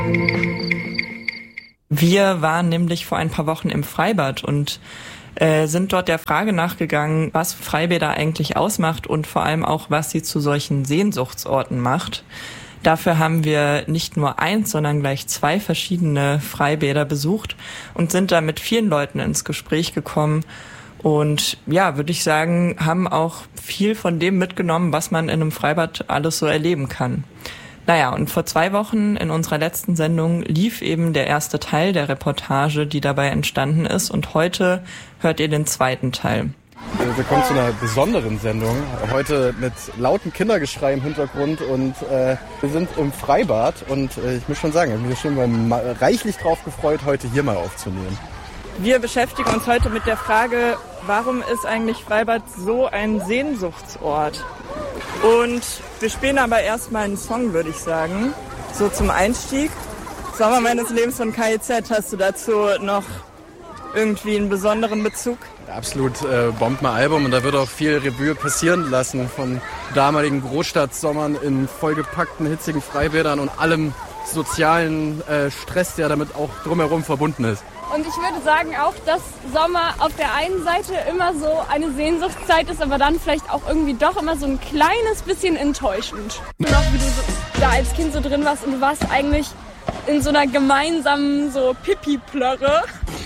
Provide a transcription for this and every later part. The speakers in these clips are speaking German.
Wir waren nämlich vor ein paar Wochen im Freibad und sind dort der Frage nachgegangen, was Freibäder eigentlich ausmacht und vor allem auch, was sie zu solchen Sehnsuchtsorten macht. Dafür haben wir nicht nur eins, sondern gleich 2 verschiedene Freibäder besucht und sind da mit vielen Leuten ins Gespräch gekommen und ja, würde ich sagen, haben auch viel von dem mitgenommen, was man in einem Freibad alles so erleben kann. Naja, und vor 2 Wochen in unserer letzten Sendung lief eben der erste Teil der Reportage, die dabei entstanden ist. Und heute hört ihr den zweiten Teil. Willkommen zu einer besonderen Sendung. Heute mit lautem Kindergeschrei im Hintergrund. Und wir sind im Freibad. Und ich muss schon sagen, ich habe mich schon reichlich drauf gefreut, heute hier mal aufzunehmen. Wir beschäftigen uns heute mit der Frage, warum ist eigentlich Freibad so ein Sehnsuchtsort? Und wir spielen aber erstmal einen Song, würde ich sagen, so zum Einstieg. Sommer meines Lebens von KIZ, hast du dazu noch irgendwie einen besonderen Bezug? Absolut Bombenalbum und da wird auch viel Revue passieren lassen von damaligen Großstadtsommern in vollgepackten, hitzigen Freibädern und allem sozialen Stress, der damit auch drumherum verbunden ist. Und ich würde sagen auch, dass Sommer auf der einen Seite immer so eine Sehnsuchtszeit ist, aber dann vielleicht auch irgendwie doch immer so ein kleines bisschen enttäuschend. Noch wie du da als Kind so drin warst und du warst eigentlich in so einer gemeinsamen so Pipi-Plörre.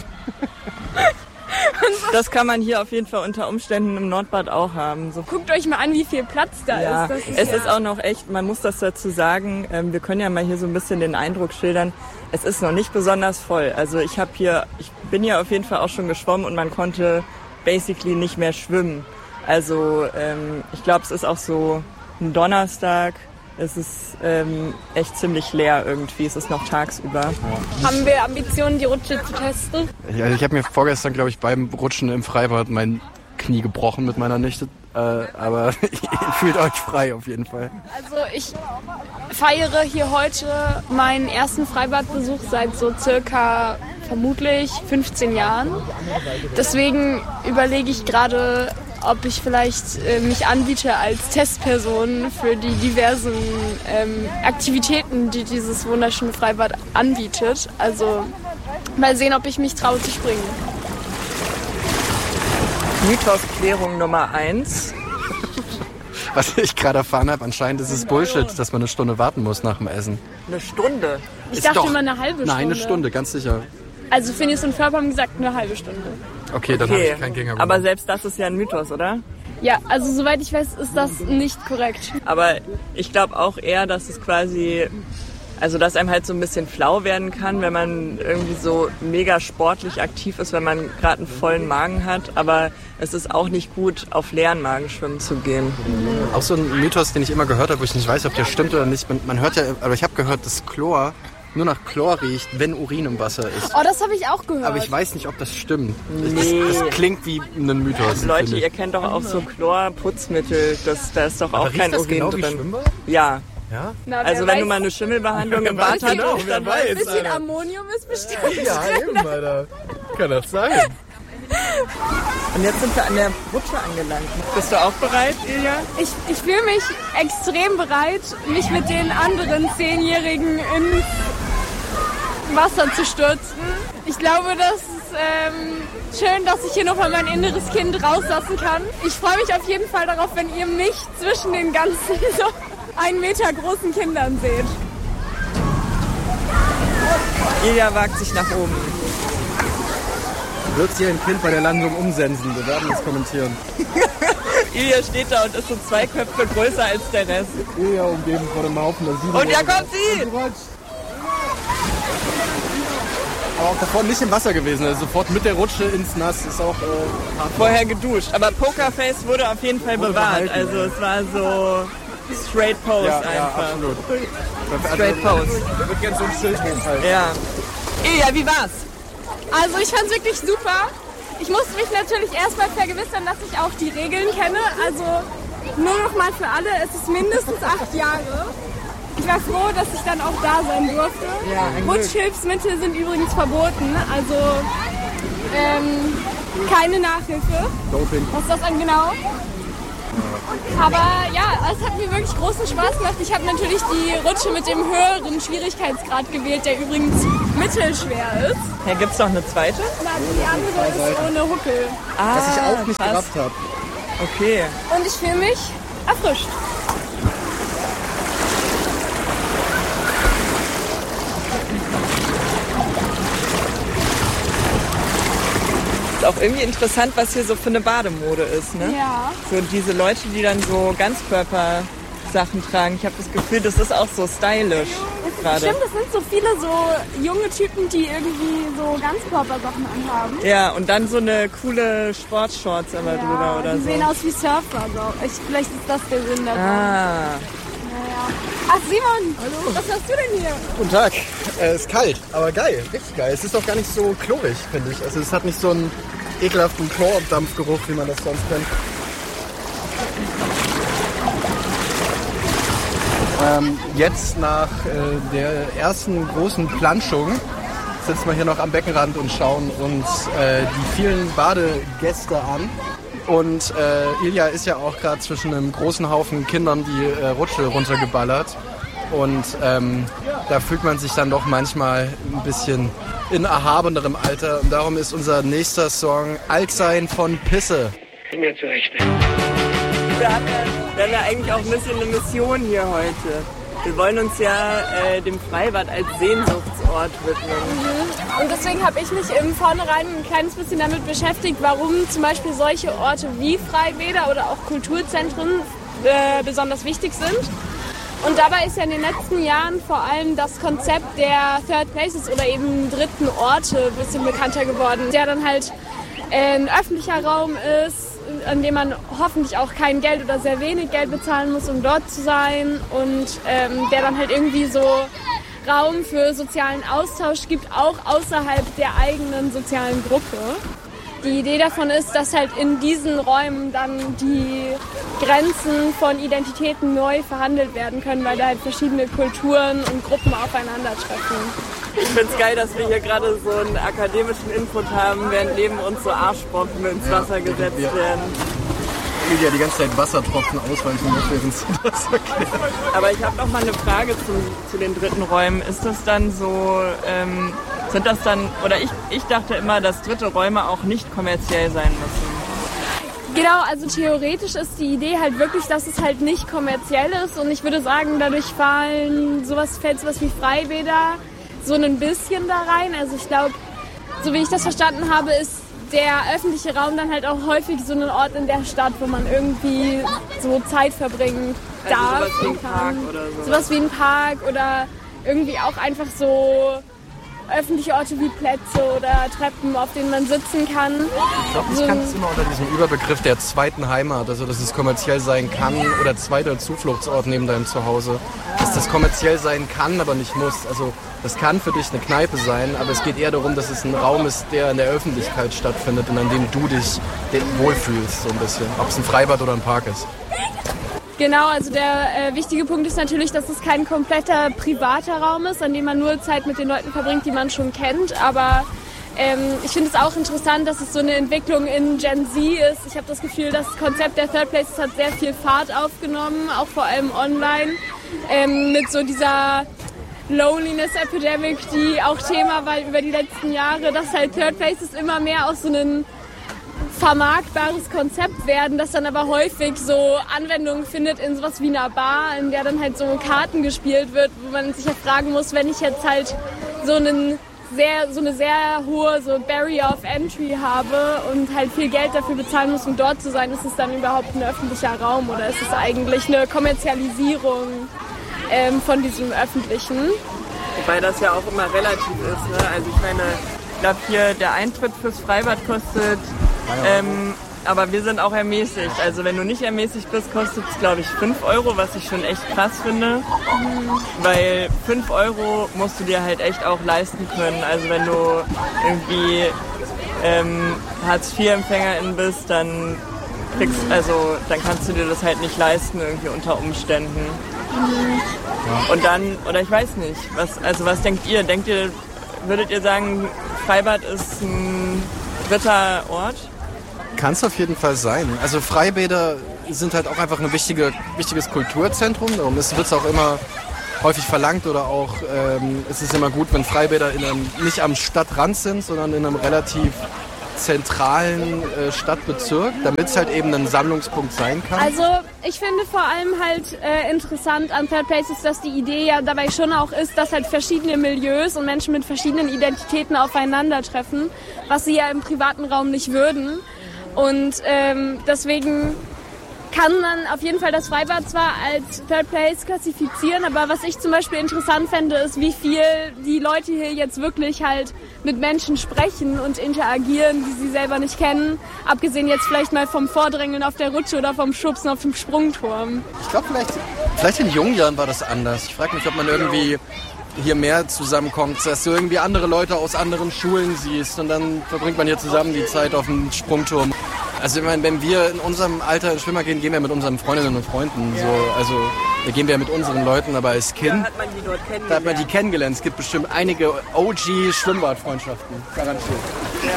Das kann man hier auf jeden Fall unter Umständen im Nordbad auch haben. So. Guckt euch mal an, wie viel Platz da ist. Es ist auch noch echt, man muss das dazu sagen, wir können ja mal hier so ein bisschen den Eindruck schildern, es ist noch nicht besonders voll. Also ich bin hier auf jeden Fall auch schon geschwommen und man konnte basically nicht mehr schwimmen. Also ich glaube, es ist auch so ein Donnerstag. Es ist echt ziemlich leer irgendwie. Es ist noch tagsüber. Ja. Haben wir Ambitionen, die Rutsche zu testen? Ja, ich habe mir vorgestern, glaube ich, beim Rutschen im Freibad mein Knie gebrochen mit meiner Nichte. Aber ihr fühlt euch frei auf jeden Fall. Also ich feiere hier heute meinen ersten Freibadbesuch seit so circa vermutlich 15 Jahren. Deswegen überlege ich gerade, ob ich vielleicht mich anbiete als Testperson für die diversen Aktivitäten, die dieses wunderschöne Freibad anbietet. Also mal sehen, ob ich mich traue zu springen. Mythosklärung Nummer 1. Was ich gerade erfahren habe, anscheinend ist es Bullshit, dass man eine Stunde warten muss nach dem Essen. Eine Stunde? Ich dachte immer eine halbe Stunde. Nein, eine Stunde, ganz sicher. Also Phineas und Ferb haben gesagt, eine halbe Stunde. Okay, dann habe ich keinen Gänger. Aber selbst das ist ja ein Mythos, oder? Ja, also soweit ich weiß, ist das nicht korrekt. Aber ich glaube auch eher, dass es quasi, also dass einem halt so ein bisschen flau werden kann, wenn man irgendwie so mega sportlich aktiv ist, wenn man gerade einen vollen Magen hat. Aber es ist auch nicht gut, auf leeren Magen schwimmen zu gehen. Auch so ein Mythos, den ich immer gehört habe, wo ich nicht weiß, ob der stimmt oder nicht. Man hört ja, aber ich habe gehört, dass Chlor nur nach Chlor riecht, wenn Urin im Wasser ist. Oh, das habe ich auch gehört. Aber ich weiß nicht, ob das stimmt. Nee. Es klingt wie ein Mythos. Leute, ihr kennt doch auch so Chlorputzmittel. Da ist doch auch kein Urin genau drin. Wie Schwimmbad? Ja. Ja? Na, also wenn du mal eine Schimmelbehandlung im Bad hattest, dann weiß, ein bisschen Alter. Ammonium ist bestimmt. Ja, eben, Alter. Kann das sein? Und jetzt sind wir an der Rutsche angelangt. Bist du auch bereit, Ilja? Ich fühle mich extrem bereit, mich mit den anderen 10-Jährigen ins Wasser zu stürzen. Ich glaube, das ist schön, dass ich hier nochmal mein inneres Kind rauslassen kann. Ich freue mich auf jeden Fall darauf, wenn ihr mich zwischen den ganzen so 1 Meter großen Kindern seht. Ilja wagt sich nach oben. Wird sie ein Kind bei der Landung umsensen? Wir werden das kommentieren. Ilja steht da und ist so 2 Köpfe größer als der Rest. Ilja umgeben von einem Haufen der 7. Und da kommt sie! Aber auch davor nicht im Wasser gewesen, also sofort mit der Rutsche ins Nass. Ist auch vorher geduscht. Aber Pokerface wurde auf jeden Fall bewahrt. Also es war so straight pose einfach. Ja, absolut. Straight pose. Ich würde gerne so ein Schild hochhalten. Ja. Ilja, wie war's? Also ich fand's wirklich super. Ich musste mich natürlich erstmal vergewissern, dass ich auch die Regeln kenne. Also nur noch mal für alle, es ist mindestens 8 Jahre. Ich war froh, dass ich dann auch da sein durfte. Ja, Rutschhilfsmittel sind übrigens verboten, also keine Nachhilfe. Doping. Was ist das dann genau? Aber ja, es hat mir wirklich großen Spaß gemacht. Ich habe natürlich die Rutsche mit dem höheren Schwierigkeitsgrad gewählt, der übrigens mittelschwer ist. Ja, gibt's noch eine zweite? Na, die andere ist ohne Huckel. Was ich auch nicht gerafft habe. Okay. Und ich fühle mich erfrischt. Ist auch irgendwie interessant, was hier so für eine Bademode ist, ne? Ja. So diese Leute, die dann so Ganzkörpersachen tragen. Ich habe das Gefühl, das ist auch so stylisch gerade. Stimmt, es sind so viele so junge Typen, die irgendwie so Ganzkörpersachen anhaben. Ja, und dann so eine coole Sportshorts immer drüber oder die so. sehen aus wie Surfer. So. Vielleicht ist das der Sinn davon. Ah. Ach Simon, hallo. Was hast du denn hier? Guten Tag. Es ist kalt, aber geil, richtig geil. Es ist auch gar nicht so chlorig, finde ich. Also es hat nicht so einen ekelhaften Chlordampfgeruch, wie man das sonst kennt. Jetzt nach der ersten großen Planschung sitzen wir hier noch am Beckenrand und schauen uns die vielen Badegäste an. Und Ilja ist ja auch gerade zwischen einem großen Haufen Kindern die Rutsche runtergeballert. Und da fühlt man sich dann doch manchmal ein bisschen in erhabenerem Alter. Und darum ist unser nächster Song Altsein von Pisse. Mir zurecht. Wir haben ja eigentlich auch ein bisschen eine Mission hier heute. Wir wollen uns ja dem Freibad als Sehnsuchtsort widmen. Und deswegen habe ich mich im Vornherein ein kleines bisschen damit beschäftigt, warum zum Beispiel solche Orte wie Freibäder oder auch Kulturzentren besonders wichtig sind. Und dabei ist ja in den letzten Jahren vor allem das Konzept der Third Places oder eben dritten Orte ein bisschen bekannter geworden, der dann halt ein öffentlicher Raum ist, an dem man hoffentlich auch kein Geld oder sehr wenig Geld bezahlen muss, um dort zu sein und der dann halt irgendwie so Raum für sozialen Austausch gibt, auch außerhalb der eigenen sozialen Gruppe. Die Idee davon ist, dass halt in diesen Räumen dann die Grenzen von Identitäten neu verhandelt werden können, weil da halt verschiedene Kulturen und Gruppen aufeinandertreffen. Ich finde es geil, dass wir hier gerade so einen akademischen Input haben, während neben uns so Arschbomben ins Wasser gesetzt werden. Ja, die ganze Zeit Wassertropfen ausweichen muss, während sie das erklärt. Aber ich habe noch mal eine Frage zu den dritten Räumen. Ist das dann so, sind das dann, oder ich dachte immer, dass dritte Räume auch nicht kommerziell sein müssen. Genau, also theoretisch ist die Idee halt wirklich, dass es halt nicht kommerziell ist und ich würde sagen, dadurch fällt sowas wie Freibäder so ein bisschen da rein. Also ich glaube, so wie ich das verstanden habe, ist der öffentliche Raum dann halt auch häufig so ein Ort in der Stadt, wo man irgendwie so Zeit verbringen darf. Also sowas wie ein Park oder so. Sowas wie ein Park oder irgendwie auch einfach so öffentliche Orte wie Plätze oder Treppen, auf denen man sitzen kann. Ich glaube, ich kann es immer unter diesem Überbegriff der zweiten Heimat, also dass es kommerziell sein kann oder zweiter Zufluchtsort neben deinem Zuhause, dass das kommerziell sein kann, aber nicht muss. Also das kann für dich eine Kneipe sein, aber es geht eher darum, dass es ein Raum ist, der in der Öffentlichkeit stattfindet und an dem du dich wohlfühlst, so ein bisschen. Ob es ein Freibad oder ein Park ist. Genau, also der wichtige Punkt ist natürlich, dass es kein kompletter privater Raum ist, an dem man nur Zeit mit den Leuten verbringt, die man schon kennt. Aber ich finde es auch interessant, dass es so eine Entwicklung in Gen Z ist. Ich habe das Gefühl, das Konzept der Third Places hat sehr viel Fahrt aufgenommen, auch vor allem online, mit so dieser Loneliness Epidemic, die auch Thema war über die letzten Jahre, dass halt Third Places immer mehr aus so einem vermarktbares Konzept werden, das dann aber häufig so Anwendungen findet in sowas wie einer Bar, in der dann halt so Karten gespielt wird, wo man sich ja fragen muss, wenn ich jetzt halt so eine sehr hohe so Barrier of Entry habe und halt viel Geld dafür bezahlen muss, um dort zu sein, ist es dann überhaupt ein öffentlicher Raum oder ist es eigentlich eine Kommerzialisierung von diesem Öffentlichen? Wobei das ja auch immer relativ ist, ne? Also ich meine, ich glaube hier der Eintritt fürs Freibad kostet, aber wir sind auch ermäßigt. Also wenn du nicht ermäßigt bist, kostet es glaube ich 5 €, was ich schon echt krass finde. Weil 5 € musst du dir halt echt auch leisten können. Also wenn du irgendwie Hartz-IV-Empfängerin bist, dann kannst du dir das halt nicht leisten irgendwie unter Umständen. Und dann, oder ich weiß nicht, was denkt ihr? Würdet ihr sagen, Freibad ist ein dritter Ort? Kann es auf jeden Fall sein. Also Freibäder sind halt auch einfach ein wichtiges Kulturzentrum. Darum wird es auch immer häufig verlangt oder auch es ist immer gut, wenn Freibäder nicht am Stadtrand sind, sondern in einem relativ zentralen Stadtbezirk, damit es halt eben ein Sammlungspunkt sein kann. Also ich finde vor allem halt interessant an Third Place ist, dass die Idee ja dabei schon auch ist, dass halt verschiedene Milieus und Menschen mit verschiedenen Identitäten aufeinandertreffen, was sie ja im privaten Raum nicht würden. Und deswegen kann man auf jeden Fall das Freibad zwar als Third Place klassifizieren, aber was ich zum Beispiel interessant fände, ist, wie viel die Leute hier jetzt wirklich halt mit Menschen sprechen und interagieren, die sie selber nicht kennen. Abgesehen jetzt vielleicht mal vom Vordrängeln auf der Rutsche oder vom Schubsen auf dem Sprungturm. Ich glaube, vielleicht in jungen Jahren war das anders. Ich frage mich, ob man irgendwie hier mehr zusammenkommt, dass du irgendwie andere Leute aus anderen Schulen siehst und dann verbringt man hier zusammen die Zeit auf dem Sprungturm. Also ich meine, wenn wir in unserem Alter in Schwimmer gehen, gehen wir mit unseren Freundinnen und Freunden. Ja. So, also da gehen wir mit unseren Leuten, aber als Kind hat man die dort kennengelernt. Da hat man die kennengelernt. Es gibt bestimmt einige OG-Schwimmbadfreundschaften, garantiert. Ja.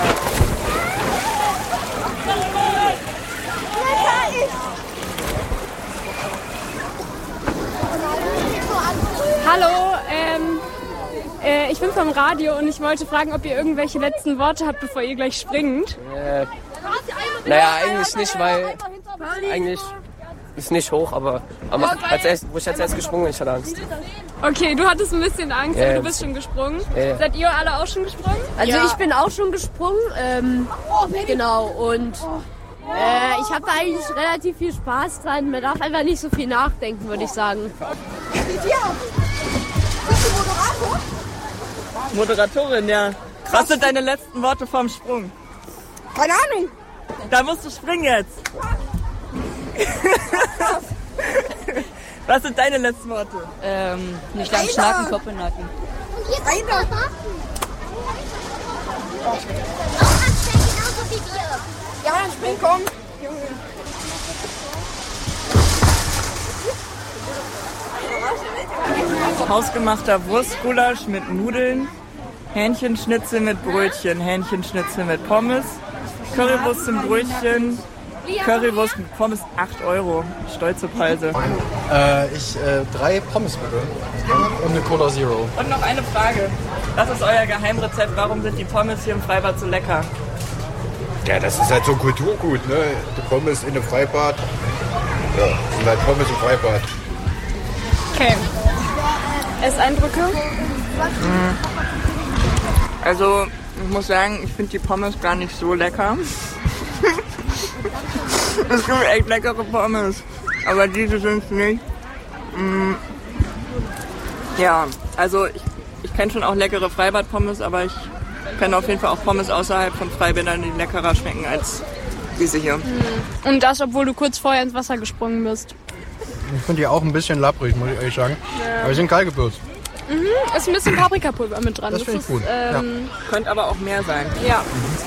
Hallo, ich bin vom Radio und ich wollte fragen, ob ihr irgendwelche letzten Worte habt, bevor ihr gleich springt. Naja, eigentlich nicht, weil eigentlich ist nicht hoch, aber wo ich jetzt erst gesprungen bin, ich hatte Angst. Okay, du hattest ein bisschen Angst, aber du bist schon gesprungen. Seid ihr alle auch schon gesprungen? Also ich bin auch schon gesprungen, genau, und ich habe da eigentlich relativ viel Spaß dran. Man darf einfach nicht so viel nachdenken, würde ich sagen. Bist du Moderator? Moderatorin, ja. Was sind deine letzten Worte vorm Sprung? Keine Ahnung. Da musst du springen jetzt. Was sind deine letzten Worte? Nicht lang schnacken, Kopf in den Nacken. Ja, dann spring, komm. Hausgemachter Wurstgulasch mit Nudeln, Hähnchenschnitzel mit Brötchen, Hähnchenschnitzel mit Pommes, Currywurst zum Brötchen, Currywurst mit Pommes 8 €. Stolze Preise. 3 Pommes bitte und eine Cola Zero. Und noch eine Frage. Was ist euer Geheimrezept? Warum sind die Pommes hier im Freibad so lecker? Ja, das ist halt so Kulturgut, ne? Die Pommes in einem Freibad. Ja, sind halt Pommes im Freibad. Okay. Esseindrücke? Also, ich muss sagen, ich finde die Pommes gar nicht so lecker. Es gibt echt leckere Pommes, aber diese sind es nicht. Ja, also ich kenne schon auch leckere Freibad-Pommes, aber ich kenne auf jeden Fall auch Pommes außerhalb von Freibädern, die leckerer schmecken als diese hier. Und das, obwohl du kurz vorher ins Wasser gesprungen bist. Ich finde die auch ein bisschen labbrig, muss ich ehrlich sagen. Ja. Aber sie sind kalt gewürzt. Ist ein bisschen Paprikapulver mit dran. Das finde ich gut. Ja. Könnte aber auch mehr sein. Ja.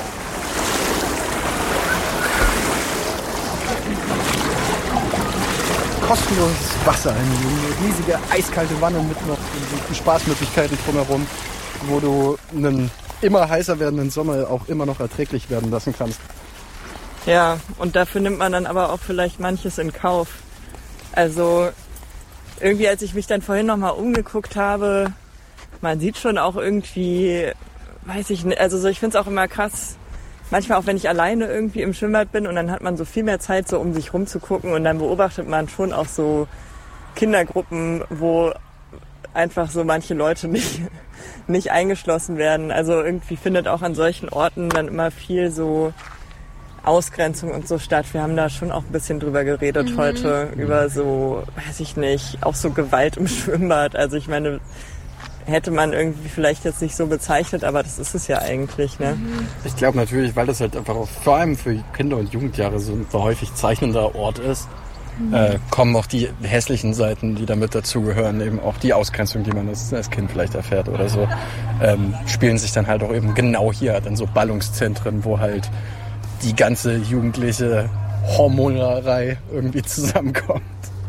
Kostenloses Wasser, eine riesige eiskalte Wanne mit noch Spaßmöglichkeiten drumherum, wo du einen immer heißer werdenden Sommer auch immer noch erträglich werden lassen kannst. Ja, und dafür nimmt man dann aber auch vielleicht manches in Kauf. Also irgendwie, als ich mich dann vorhin nochmal umgeguckt habe, man sieht schon auch irgendwie, weiß ich nicht, also so, ich finde es auch immer krass, manchmal auch wenn ich alleine irgendwie im Schwimmbad bin und dann hat man so viel mehr Zeit, so um sich rumzugucken und dann beobachtet man schon auch so Kindergruppen, wo einfach so manche Leute nicht eingeschlossen werden. Also irgendwie findet auch an solchen Orten dann immer viel so Ausgrenzung und so statt. Wir haben da schon auch ein bisschen drüber geredet heute, über so, weiß ich nicht, auch so Gewalt im Schwimmbad. Also ich meine, hätte man irgendwie vielleicht jetzt nicht so bezeichnet, aber das ist es ja eigentlich, ne? Ich glaube natürlich, weil das halt einfach auch, vor allem für Kinder und Jugendjahre so ein häufig zeichnender Ort ist, kommen auch die hässlichen Seiten, die damit dazugehören, eben auch die Ausgrenzung, die man als Kind vielleicht erfährt oder so, spielen sich dann halt auch eben genau hier dann so Ballungszentren, wo halt die ganze jugendliche Hormonerei irgendwie zusammenkommt.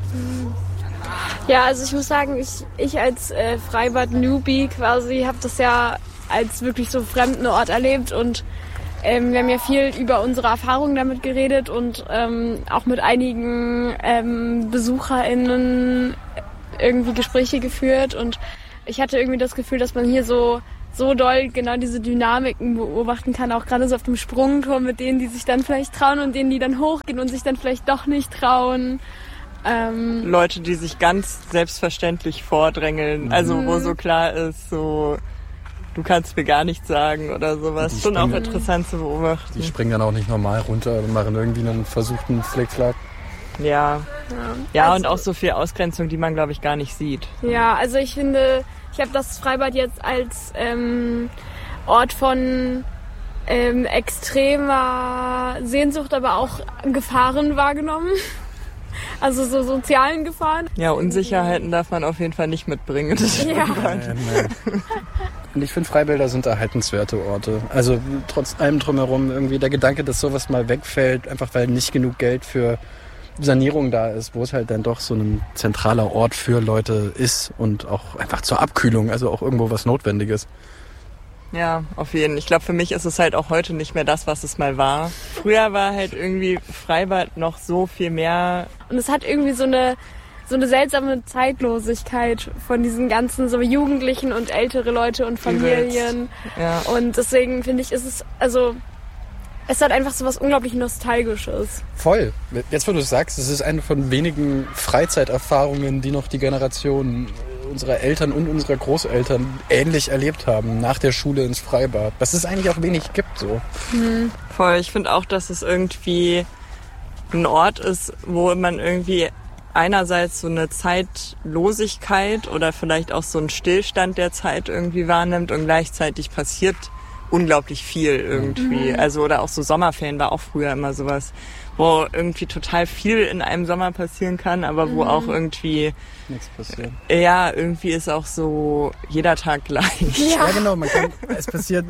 Ja, also ich muss sagen, ich als Freibad-Newbie quasi habe das ja als wirklich so fremden Ort erlebt und Wir haben ja viel über unsere Erfahrungen damit geredet und auch mit einigen BesucherInnen irgendwie Gespräche geführt. Und ich hatte irgendwie das Gefühl, dass man hier so doll genau diese Dynamiken beobachten kann, auch gerade so auf dem Sprungturm mit denen, die sich dann vielleicht trauen und denen, die dann hochgehen und sich dann vielleicht doch nicht trauen. Leute, die sich ganz selbstverständlich vordrängeln, also wo so klar ist, so du kannst mir gar nichts sagen oder sowas. Schon auch interessant zu beobachten. Die springen dann auch nicht normal runter und machen irgendwie einen versuchten Flickflack. Ja, also, und auch so viel Ausgrenzung, die man, glaube ich, gar nicht sieht. Ja, also ich finde, ich habe das Freibad jetzt als Ort von extremer Sehnsucht, aber auch Gefahren wahrgenommen. Also so sozialen Gefahren. Ja, Unsicherheiten darf man auf jeden Fall nicht mitbringen. Ja. Nein. Und ich finde, Freibäder sind erhaltenswerte Orte. Also trotz allem drumherum irgendwie der Gedanke, dass sowas mal wegfällt, einfach weil nicht genug Geld für Sanierung da ist, wo es halt dann doch so ein zentraler Ort für Leute ist und auch einfach zur Abkühlung, also auch irgendwo was Notwendiges. Ja, auf jeden Fall. Ich glaube, für mich ist es halt auch heute nicht mehr das, was es mal war. Früher war halt irgendwie Freibad noch so viel mehr. Und es hat irgendwie so eine seltsame Zeitlosigkeit von diesen ganzen so Jugendlichen und ältere Leute und Familien. Ja. Und deswegen finde ich, es hat einfach so was unglaublich Nostalgisches. Voll. Jetzt, wo du es sagst, es ist eine von wenigen Freizeiterfahrungen, die noch die Generation unserer Eltern und unserer Großeltern ähnlich erlebt haben, nach der Schule ins Freibad. Was es eigentlich auch wenig gibt, so. Voll. Ich finde auch, dass es irgendwie ein Ort ist, wo man irgendwie einerseits so eine Zeitlosigkeit oder vielleicht auch so einen Stillstand der Zeit irgendwie wahrnimmt und gleichzeitig passiert unglaublich viel irgendwie. Also, oder auch so Sommerferien war auch früher immer sowas, wo irgendwie total viel in einem Sommer passieren kann, aber wo auch irgendwie nichts passiert. Ja, irgendwie ist auch so jeder Tag gleich. Ja, genau. Es passiert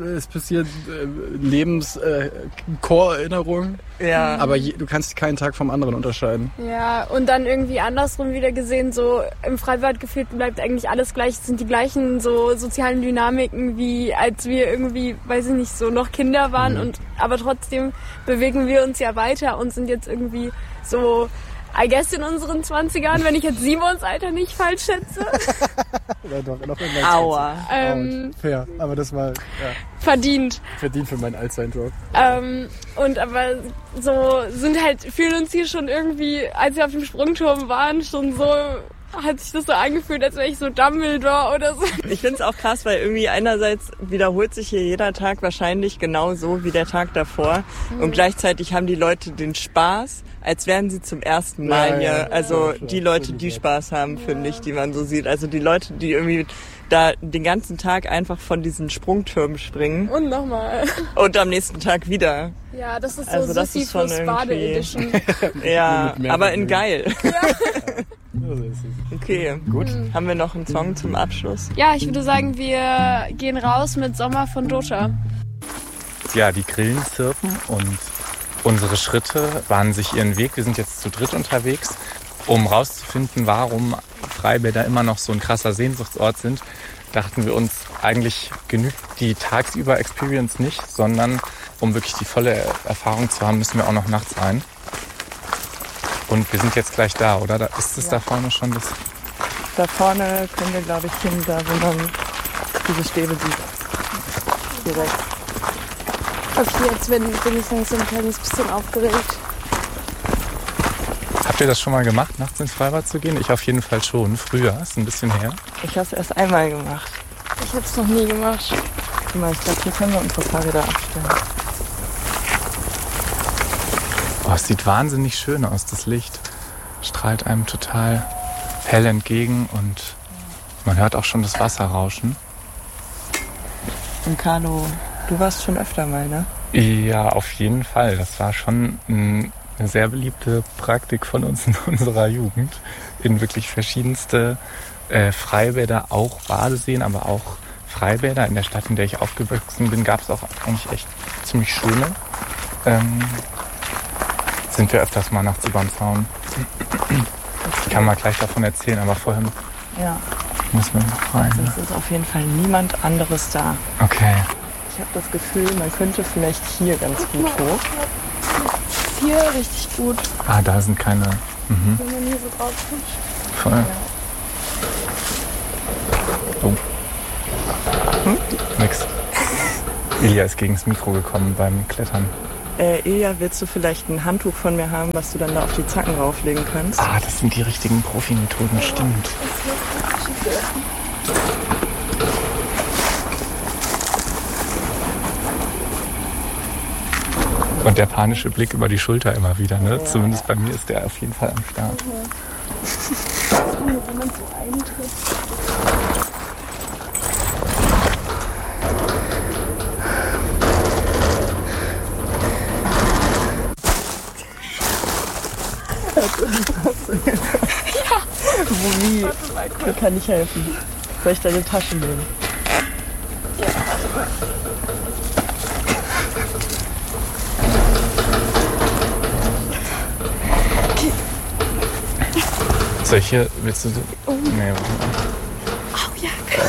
Chorerinnerung, ja. Aber du kannst keinen Tag vom anderen unterscheiden. Ja, und dann irgendwie andersrum wieder gesehen, so im Freibad gefühlt bleibt eigentlich alles gleich, es sind die gleichen so sozialen Dynamiken, wie als wir irgendwie, weiß ich nicht, so noch Kinder waren und aber trotzdem bewegen wir uns ja weiter und sind jetzt irgendwie so, I guess in unseren 20ern, wenn ich jetzt Simons Alter nicht falsch schätze. Ja, doch, noch in Aua. Fair, aber das war verdient für meinen Altsein-Job. Und aber so fühlen uns hier schon irgendwie, als wir auf dem Sprungturm waren, schon so, hat sich das so angefühlt, als wäre ich so Dumbledore oder so. Ich finde es auch krass, weil irgendwie einerseits wiederholt sich hier jeder Tag wahrscheinlich genau so wie der Tag davor. Und gleichzeitig haben die Leute den Spaß, als wären sie zum ersten Mal hier. Also die Leute, die Spaß haben, finde ich, die man so sieht. Also die Leute, die irgendwie da den ganzen Tag einfach von diesen Sprungtürmen springen. Und nochmal. Und am nächsten Tag wieder. Ja, das ist so also das ist schon Bade-Edition. Ja, aber in geil. Ja. Okay, gut. Haben wir noch einen Song zum Abschluss? Ja, ich würde sagen, wir gehen raus mit Sommer von Dosha. Ja, die Grillen zirpen und unsere Schritte bahnen sich ihren Weg. Wir sind jetzt zu dritt unterwegs, um rauszufinden, warum Freibäder immer noch so ein krasser Sehnsuchtsort sind. Dachten wir uns, eigentlich genügt die tagsüber Experience nicht, sondern um wirklich die volle Erfahrung zu haben, müssen wir auch noch nachts rein. Und wir sind jetzt gleich da, oder? Ist es da vorne schon das? Da vorne können wir, glaube ich, hin, da wo man diese Stäbe sieht. Direkt. Okay, jetzt bin ich so ein kleines bisschen aufgeregt. Habt ihr das schon mal gemacht, nachts ins Freibad zu gehen? Ich auf jeden Fall schon. Früher, ist ein bisschen her. Ich habe es erst einmal gemacht. Ich habe es noch nie gemacht. Guck mal, ich glaube, hier können wir unsere Fahrräder abstellen. Oh, es sieht wahnsinnig schön aus, das Licht. Strahlt einem total hell entgegen und man hört auch schon das Wasser rauschen. Und Carlo, du warst schon öfter mal, ne? Ja, auf jeden Fall. Das war schon eine sehr beliebte Praktik von uns in unserer Jugend. In wirklich verschiedenste Freibäder, auch Badeseen, aber auch Freibäder. In der Stadt, in der ich aufgewachsen bin, gab es auch eigentlich echt ziemlich schöne. Sind wir öfters mal nachts über den Zaun. Ich kann mal gleich davon erzählen, aber vorher müssen wir noch rein. Es ist auf jeden Fall niemand anderes da. Okay. Ich habe das Gefühl, man könnte vielleicht hier ganz gut hoch. Hier richtig gut. Ah, da sind keine... Wenn man hier so drauf guckt. Voll. Oh. Nix. Ilja ist gegen das Mikro gekommen beim Klettern. Ilja, willst du vielleicht ein Handtuch von mir haben, was du dann da auf die Zacken rauflegen kannst? Ah, das sind die richtigen Profi-Methoden, stimmt. Und der panische Blick über die Schulter immer wieder, ne? Ja. Zumindest bei mir ist der auf jeden Fall am Start. Wenn man so eintritt. Ja. Wie kann ich helfen? Soll ich deine Tasche nehmen? Ja. Solche, willst du so? Oh. Nee, warte mal. Oh ja.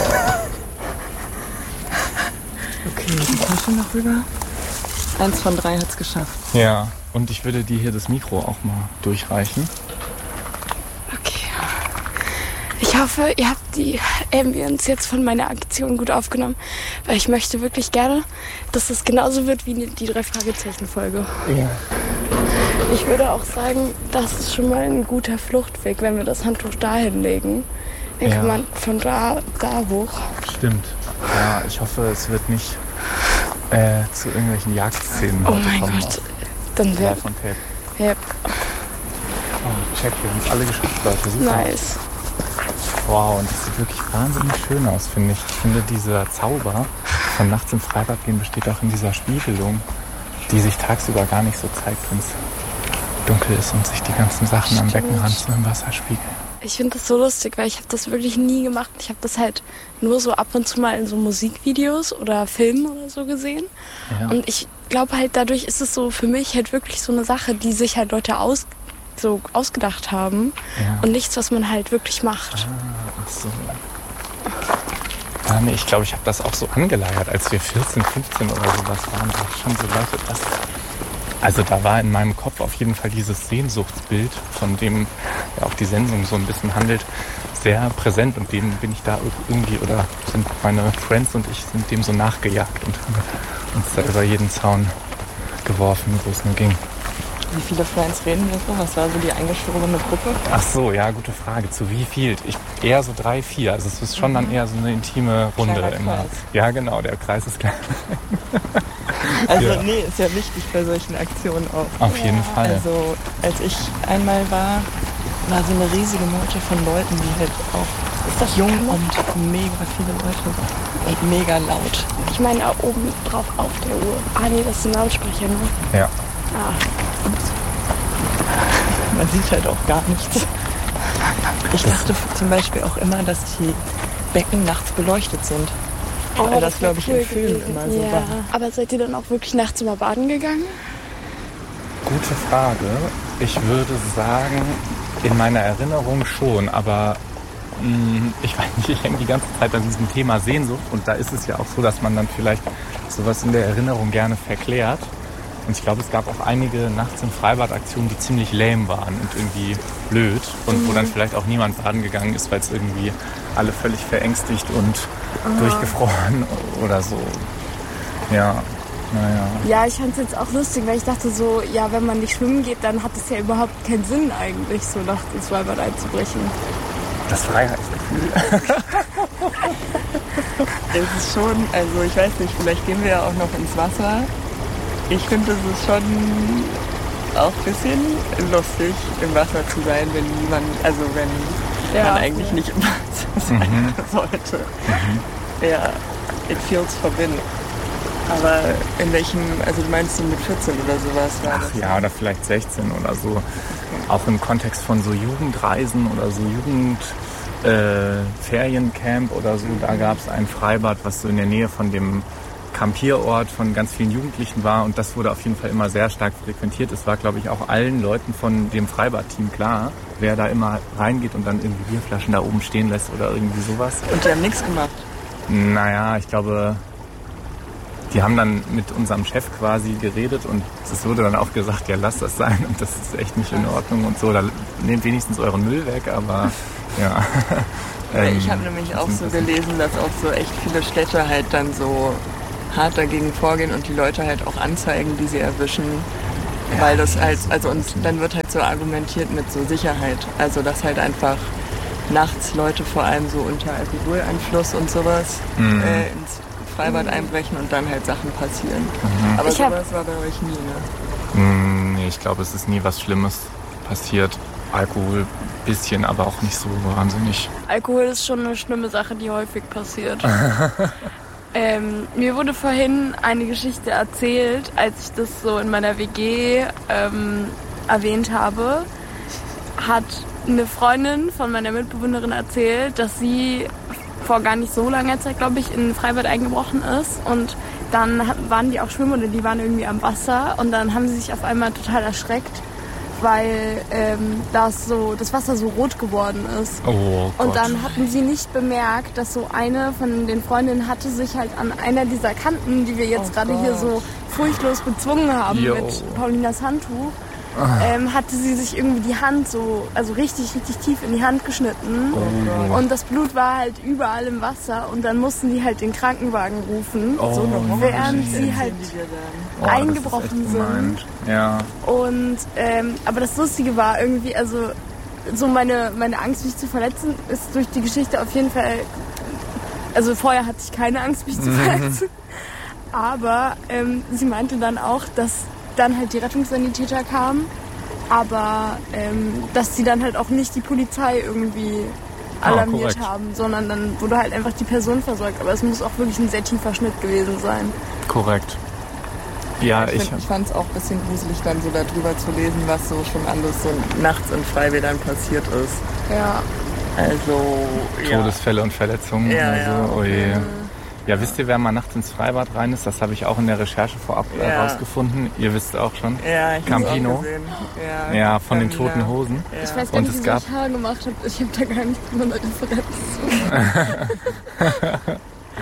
Okay, die Tasche noch rüber. 1 von 3 hat's geschafft. Ja, und ich würde dir hier das Mikro auch mal durchreichen. Okay. Ich hoffe, ihr habt die Ambience jetzt von meiner Aktion gut aufgenommen, weil ich möchte wirklich gerne, dass es genauso wird wie die 3-Fragezeichen-Folge. Ja. Ich würde auch sagen, das ist schon mal ein guter Fluchtweg, wenn wir das Handtuch da hinlegen. Dann kann man von da hoch. Stimmt. Ja, ich hoffe, es wird nicht zu irgendwelchen Jagdszenen Oh mein kommen. Gott. Dann wäre... Von Tape. Yep. Oh, check, wir haben es alle geschafft, Leute. Super. Nice. Wow, und das sieht wirklich wahnsinnig schön aus, finde ich. Ich finde, dieser Zauber von nachts im Freibad gehen besteht auch in dieser Spiegelung, die sich tagsüber gar nicht so zeigt, wenn es dunkel ist und sich die ganzen Sachen am Beckenrand so im Wasser spiegeln. Ich finde das so lustig, weil ich habe das wirklich nie gemacht. Ich habe das halt nur so ab und zu mal in so Musikvideos oder Filmen oder so gesehen. Ja. Und ich glaube halt, dadurch ist es so für mich halt wirklich so eine Sache, die sich halt Leute ausgedacht haben. Ja. Und nichts, was man halt wirklich macht. Ach so. Ja, nee, ich glaube, ich habe das auch so angeleiert, als wir 14, 15 oder sowas waren. Da schon so Leute, das... Also da war in meinem Kopf auf jeden Fall dieses Sehnsuchtsbild, von dem ja auch die Sendung so ein bisschen handelt, sehr präsent. Und dem bin ich da irgendwie, oder sind meine Friends und ich sind dem so nachgejagt und haben uns da über jeden Zaun geworfen, wo es nur ging. Wie viele Friends reden wir so? Was war so die eingeschworene Gruppe? Ach so, ja, gute Frage. Zu wie viel? Eher so 3, 4. Also es ist schon dann eher so eine intime Runde immer. Ja, genau, der Kreis ist klein. Also ja. Nee, ist ja wichtig bei solchen Aktionen auch. Auf jeden Fall. Also als ich einmal war so eine riesige Meute von Leuten, die halt auch jung und mega viele Leute und mega laut. Ich meine da oben drauf auf der Uhr. Ah nee, das ist ein Lautsprecher, ne? Ja. Ah. Man sieht halt auch gar nichts. Ich dachte zum Beispiel auch immer, dass die Becken nachts beleuchtet sind. Weil das glaube ich im Film immer so war. Aber seid ihr dann auch wirklich nachts immer baden gegangen? Gute Frage. Ich würde sagen, in meiner Erinnerung schon, aber ich weiß nicht, ich hänge die ganze Zeit an diesem Thema Sehnsucht und da ist es ja auch so, dass man dann vielleicht sowas in der Erinnerung gerne verklärt. Und ich glaube, es gab auch einige Nachts im Freibad-Aktionen, die ziemlich lame waren und irgendwie blöd und wo dann vielleicht auch niemand baden gegangen ist, weil es irgendwie alle völlig verängstigt und durchgefroren oder so. Ja, naja. Ja, ich fand es jetzt auch lustig, weil ich dachte so, ja, wenn man nicht schwimmen geht, dann hat es ja überhaupt keinen Sinn eigentlich, so nachts ins Freibad einzubrechen. Das Freiheitsgefühl. Es ist schon, also ich weiß nicht, vielleicht gehen wir ja auch noch ins Wasser. Ich finde, es ist schon auch ein bisschen lustig, im Wasser zu sein, wenn man man eigentlich nicht im Wasser sein sollte. Ja, it feels forbidden. Aber in welchem, also du meinst du mit 14 oder sowas war das? Ja, oder vielleicht 16 oder so. Auch im Kontext von so Jugendreisen oder so Feriencamp oder so, da gab es ein Freibad, was so in der Nähe von dem Campierort von ganz vielen Jugendlichen war und das wurde auf jeden Fall immer sehr stark frequentiert. Es war, glaube ich, auch allen Leuten von dem Freibad-Team klar, wer da immer reingeht und dann irgendwie Bierflaschen da oben stehen lässt oder irgendwie sowas. Und die haben nichts gemacht? Naja, ich glaube, die haben dann mit unserem Chef quasi geredet und es wurde dann auch gesagt, ja, lasst das sein und das ist echt nicht in Ordnung und so. Da nehmt wenigstens euren Müll weg, aber ja. Ich habe nämlich auch so gelesen, dass auch so echt viele Städte halt dann so hart dagegen vorgehen und die Leute halt auch anzeigen, die sie erwischen. Ja, weil das halt, also und dann wird halt so argumentiert mit so Sicherheit. Also dass halt einfach nachts Leute vor allem so unter Alkoholeinfluss und sowas ins Freibad einbrechen und dann halt Sachen passieren. Aber sowas war bei euch nie, ne? Nee, ich glaube, es ist nie was Schlimmes passiert. Alkohol bisschen, aber auch nicht so wahnsinnig. Alkohol ist schon eine schlimme Sache, die häufig passiert. Mir wurde vorhin eine Geschichte erzählt, als ich das so in meiner WG erwähnt habe, hat eine Freundin von meiner Mitbewohnerin erzählt, dass sie vor gar nicht so langer Zeit, glaube ich, in ein Freibad eingebrochen ist und dann waren die auch schwimmen oder die waren irgendwie am Wasser und dann haben sie sich auf einmal total erschreckt, weil das Wasser so rot geworden ist. Oh Gott. Und dann hatten sie nicht bemerkt, dass so eine von den Freundinnen hatte sich halt an einer dieser Kanten, die wir jetzt gerade hier so furchtlos bezwungen haben mit Paulinas Handtuch, hatte sie sich irgendwie die Hand so, also richtig tief in die Hand geschnitten. Oh. Und das Blut war halt überall im Wasser und dann mussten die halt den Krankenwagen rufen, während sie halt eingebrochen sind. Ja. Und aber das Lustige war irgendwie, also so meine Angst, mich zu verletzen, ist durch die Geschichte auf jeden Fall, also vorher hatte ich keine Angst, mich zu verletzen, aber sie meinte dann auch, dass dann halt die Rettungssanitäter kamen, aber dass sie dann halt auch nicht die Polizei irgendwie alarmiert haben, sondern dann wurde halt einfach die Person versorgt. Aber es muss auch wirklich ein sehr tiefer Schnitt gewesen sein. Korrekt. Ja, ich fand es auch ein bisschen gruselig, dann so darüber zu lesen, was so schon alles so nachts in Freibädern passiert ist. Ja. Also, Todesfälle und Verletzungen. Ja, also, oh je. Ja, wisst ihr, wer mal nachts ins Freibad rein ist? Das habe ich auch in der Recherche vorab rausgefunden. Ihr wisst auch schon. Ja, ich Campino. Auch gesehen. Ja, von den Toten Hosen. Ja. Ich weiß gar nicht, wie ich Haar gemacht habe. Ich habe da gar nicht so eine Referenz.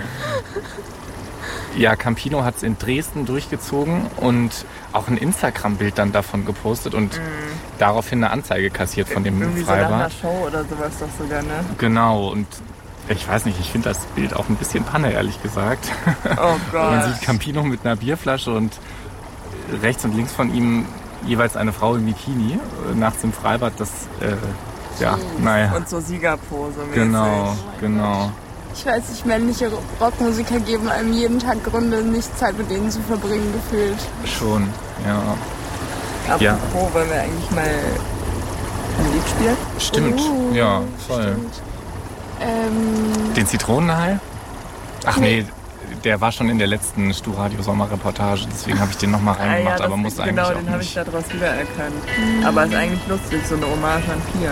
Ja, Campino hat es in Dresden durchgezogen und auch ein Instagram-Bild dann davon gepostet und daraufhin eine Anzeige kassiert von dem irgendwie Freibad. So nach einer Show oder sowas doch sogar, ne? Genau, und ich weiß nicht, ich finde das Bild auch ein bisschen Panne, ehrlich gesagt. Oh Gott. Man sieht Campino mit einer Bierflasche und rechts und links von ihm jeweils eine Frau im Bikini, nachts im Freibad, das, naja. Und so Siegerpose mäßig. Genau. Ich weiß nicht, männliche Rockmusiker geben einem jeden Tag Gründe, nicht Zeit mit denen zu verbringen, gefühlt. Schon, ja. Apropos, wollen wir eigentlich mal ein Lied spielen? Stimmt, ja, voll. Stimmt. Den Zitronenhai? Ach nee, der war schon in der letzten Stu-Radio-Sommerreportage, deswegen habe ich den nochmal reingemacht, aber musste eigentlich auch nicht. Genau, den habe ich daraus wiedererkannt. Aber ist eigentlich lustig, so eine Hommage an Pia.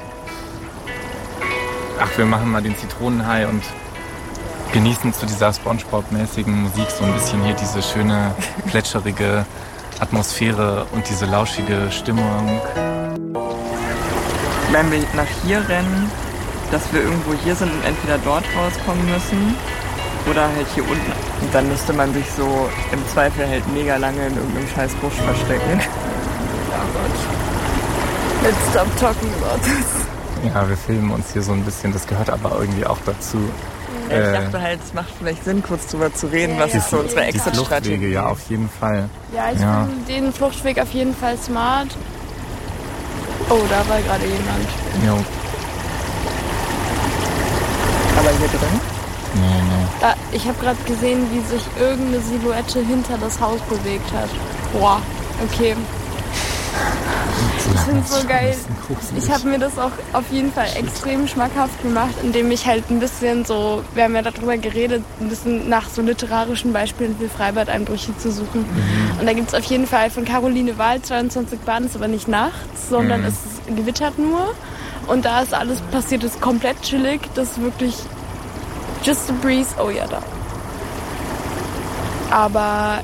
Ach, wir machen mal den Zitronenhai und genießen zu dieser Spongebob-mäßigen Musik so ein bisschen hier diese schöne, plätscherige Atmosphäre und diese lauschige Stimmung. Wenn wir nach hier rennen, dass wir irgendwo hier sind und entweder dort rauskommen müssen oder halt hier unten. Und dann müsste man sich so im Zweifel halt mega lange in irgendeinem scheiß Busch verstecken. Oh Gott. Let's stop talking about this. Ja, wir filmen uns hier so ein bisschen, das gehört aber irgendwie auch dazu. Ich dachte halt, es macht vielleicht Sinn, kurz drüber zu reden, was ist so unsere Exit-Strategie. Ja, auf jeden Fall. Ja, ich finde den Fluchtweg auf jeden Fall smart. Oh, da war gerade jemand. Jo. Aber hier drin? Nee. Ich habe gerade gesehen, wie sich irgendeine Silhouette hinter das Haus bewegt hat. Boah, okay. Ich finde es so geil. Ich habe mir das auch auf jeden Fall extrem schmackhaft gemacht, indem ich halt ein bisschen so, wir haben ja darüber geredet, ein bisschen nach so literarischen Beispielen für Freibadeinbrüche zu suchen. Und da gibt es auf jeden Fall von Caroline Wahl 22 Bahnen, ist aber nicht nachts, sondern es gewittert nur. Und da ist alles passiert, ist komplett chillig, das ist wirklich just a breeze. Oh ja, da. Aber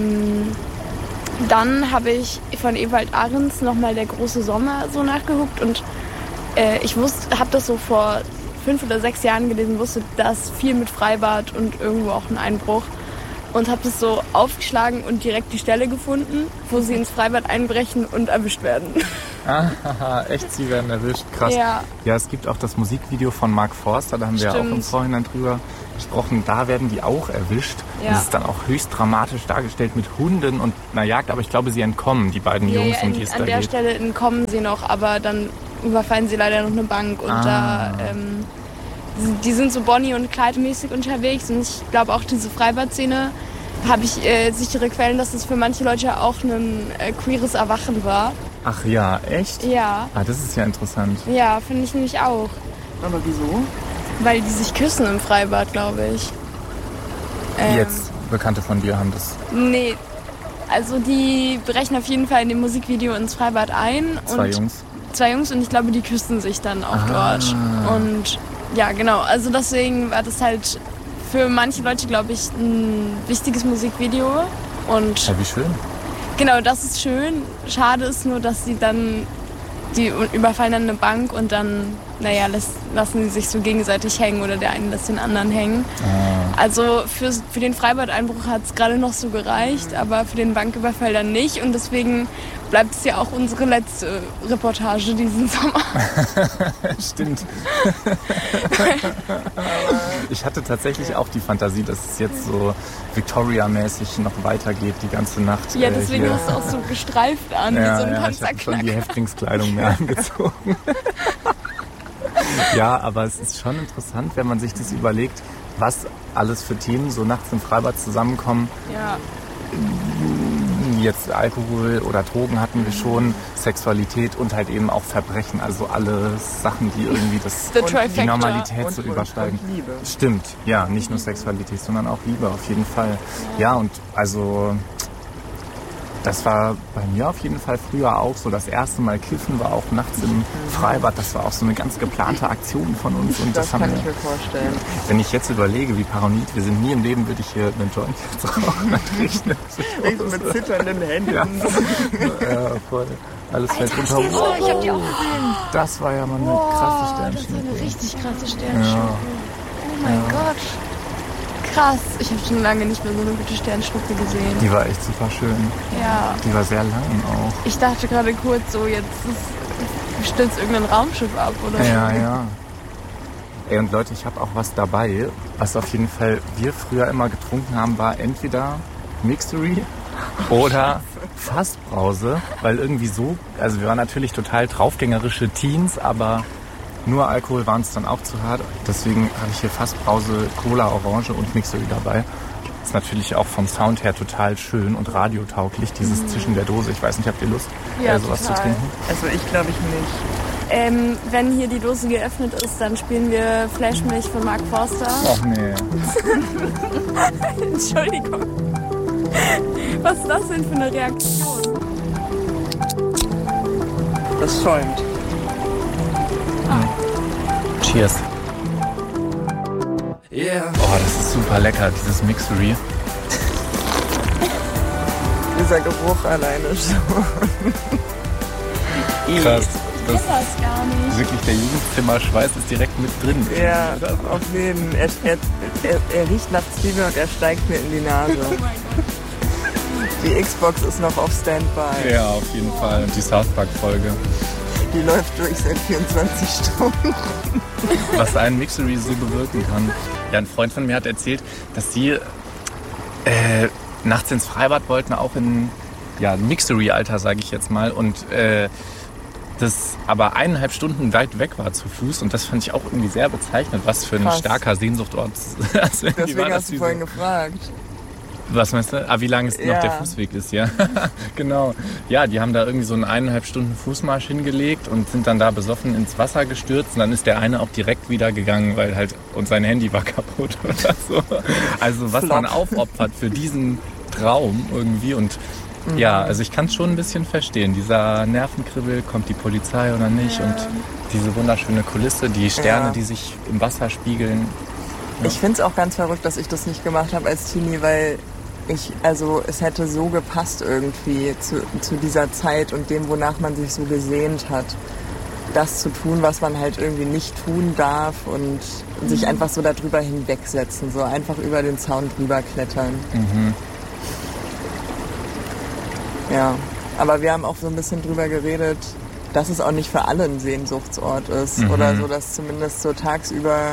dann habe ich von Ewald Ahrens nochmal Der große Sommer so nachgeguckt und ich habe das so vor 5 oder 6 Jahren gelesen, wusste das viel mit Freibad und irgendwo auch ein Einbruch. und habe das so aufgeschlagen und direkt die Stelle gefunden, wo sie ins Freibad einbrechen und erwischt werden. Ah, echt, sie werden erwischt. Krass. Ja. Ja, es gibt auch das Musikvideo von Mark Forster, da haben wir ja auch im Vorhinein drüber gesprochen. Da werden die auch erwischt. Ja. Und es ist dann auch höchst dramatisch dargestellt mit Hunden und einer Jagd. Aber ich glaube, sie entkommen, die beiden Jungs, um die es da geht. An der Stelle entkommen sie noch, aber dann überfallen sie leider noch eine Bank. Und die sind so Bonnie- und Clyde-mäßig unterwegs. Und ich glaube auch diese Freibad-Szene, habe ich sichere Quellen, dass es für manche Leute auch ein queeres Erwachen war. Ach ja, echt? Ja. Ah, das ist ja interessant. Ja, finde ich nämlich auch. Aber wieso? Weil die sich küssen im Freibad, glaube ich. Jetzt Bekannte von dir haben das. Nee, also die brechen auf jeden Fall in dem Musikvideo ins Freibad ein. Zwei Jungs und ich glaube, die küssen sich dann auch dort. Und ja, genau, also deswegen war das halt für manche Leute, glaube ich, ein wichtiges Musikvideo. Und ja, wie schön. Genau, das ist schön. Schade ist nur, dass sie dann, die überfallen dann eine Bank und dann, naja, lassen sie sich so gegenseitig hängen oder der eine lässt den anderen hängen. Also für den Freibad-Einbruch hat es gerade noch so gereicht, aber für den Banküberfall dann nicht. Und deswegen bleibt es ja auch unsere letzte Reportage diesen Sommer. Stimmt. Ich hatte tatsächlich auch die Fantasie, dass es jetzt so Victoria-mäßig noch weitergeht die ganze Nacht. Ja, deswegen hast du auch so gestreift an, wie so ein Panzerknacker. Ich habe schon die Häftlingskleidung mehr angezogen. Ja, aber es ist schon interessant, wenn man sich das überlegt, was alles für Themen so nachts im Freibad zusammenkommen. Ja. Jetzt Alkohol oder Drogen hatten wir schon, Sexualität und halt eben auch Verbrechen. Also alle Sachen, die irgendwie die Normalität so übersteigen. Und Liebe. Stimmt, ja, nicht nur Sexualität, sondern auch Liebe auf jeden Fall. Ja, und also das war bei mir auf jeden Fall früher auch so. Das erste Mal kiffen war auch nachts im Freibad. Das war auch so eine ganz geplante Aktion von uns. Und das kann ich mir vorstellen. Wenn ich jetzt überlege, wie paranoid wir sind, nie im Leben würde ich hier einen Joint jetzt rauchen. Natürlich mit zitternden Händen. Ja, voll. Alles fällt runter. Oh, ich hab die auch gesehen. Das war ja mal eine krasse Sternschnuppe. Das war eine richtig krasse Sternschnuppe. Ja. Oh mein Gott. Krass, ich habe schon lange nicht mehr so eine gute Sternschnuppe gesehen. Die war echt super schön. Ja. Die war sehr lang auch. Ich dachte gerade kurz so, jetzt stürzt irgendein Raumschiff ab oder so. Ja. Ey, und Leute, ich habe auch was dabei, was auf jeden Fall wir früher immer getrunken haben, war entweder Mixery oder Fassbrause, weil irgendwie so, also wir waren natürlich total draufgängerische Teens, aber nur Alkohol waren es dann auch zu hart. Deswegen habe ich hier Fassbrause, Cola, Orange und Mixery dabei. Ist natürlich auch vom Sound her total schön und radiotauglich, dieses zwischen der Dose. Ich weiß nicht, habt ihr Lust, sowas zu trinken? Also ich glaube ich nicht. Wenn hier die Dose geöffnet ist, dann spielen wir Flashmilch von Mark Forster. Ach nee. Entschuldigung. Was ist das denn für eine Reaktion? Das schäumt. Cheers. Yeah. Oh, das ist super lecker, dieses Mixery. Dieser Geruch alleine schon. Krass. Das gar nicht. Wirklich, der Jugendzimmerschweiß ist direkt mit drin. Ja, auf jeden Fall. Er riecht nach Zwiebeln und er steigt mir in die Nase. Oh mein Gott. Die Xbox ist noch auf Standby. Ja, auf jeden Fall. Und die South Park-Folge. Die läuft durch seit 24 Stunden. Was ein Mixery so bewirken kann. Ja, ein Freund von mir hat erzählt, dass sie nachts ins Freibad wollten, auch in Mixery-Alter, sage ich jetzt mal. Und das aber 1,5 Stunden weit weg war zu Fuß. Und das fand ich auch irgendwie sehr bezeichnend, was für ein starker Sehnsuchtort. Also deswegen hast du vorhin gefragt. Was meinst du? Wie lang ist noch der Fußweg ist, ja. Genau. Ja, die haben da irgendwie so einen 1,5 Stunden Fußmarsch hingelegt und sind dann da besoffen ins Wasser gestürzt. Und dann ist der eine auch direkt wieder gegangen, weil halt und sein Handy war kaputt oder so. Also was man aufopfert für diesen Traum irgendwie. Und ja, also ich kann es schon ein bisschen verstehen. Dieser Nervenkribbel, kommt die Polizei oder nicht? Und diese wunderschöne Kulisse, die Sterne, die sich im Wasser spiegeln. Ja. Ich finde es auch ganz verrückt, dass ich das nicht gemacht habe als Teenie, weil es hätte so gepasst irgendwie zu dieser Zeit und dem, wonach man sich so gesehnt hat. das zu tun, was man halt irgendwie nicht tun darf und sich einfach so darüber hinwegsetzen, so einfach über den Zaun drüber klettern. Mhm. Ja, aber wir haben auch so ein bisschen drüber geredet, dass es auch nicht für alle ein Sehnsuchtsort ist oder so, dass zumindest so tagsüber